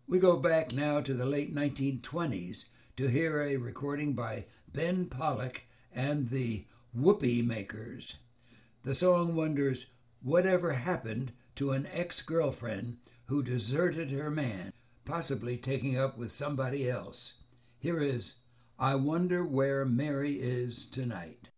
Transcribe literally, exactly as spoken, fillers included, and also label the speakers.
Speaker 1: We go back now to the late nineteen twenties to hear a recording by Ben Pollock and the Whoopee Makers. The song wonders whatever happened to an ex-girlfriend who deserted her man, possibly taking up with somebody else. Here is I Wonder Where Mary Is Tonight.